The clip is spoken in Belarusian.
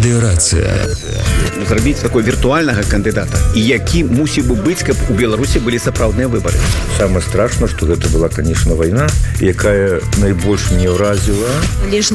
Федэрацыя. Зрабіць такой віртуальнага кандыдата, і які мусіў бы быць, каб у Беларусі былі сапраўдныя выбары. Самае страшна, што гэта была, конечно, вайна, якая найбольш мне ўразіла. Але ж